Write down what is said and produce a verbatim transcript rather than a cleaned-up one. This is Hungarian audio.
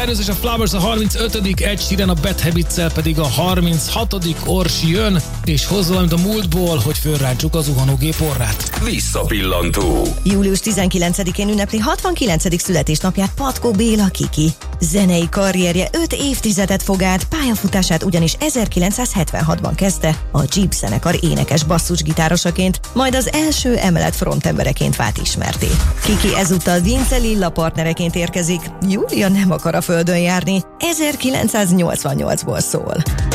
Darius és a Flowers a harmincötödik, Ed Sheeran a Bad Habits-szel pedig a harminchatodik. Orsi jön, és hozza valamit a múltból, hogy fölrántsuk az zuhanógép orrát. Visszapillantó. július tizenkilencedikén ünnepli hatvankilencedik születésnapját Patkó Béla Kiki. Zenei karrierje öt évtizedet fog át, pályafutását ugyanis ezerkilencszázhetvenhatban kezdte a Jeep zenekar énekes basszusgitárosaként, majd az első emelet frontembereként vált ismerté. Kiki ezúttal Vince Lilla partnereként érkezik, Júlia nem akar a földön járni, ezerkilencszáznyolcvannyolcból szól.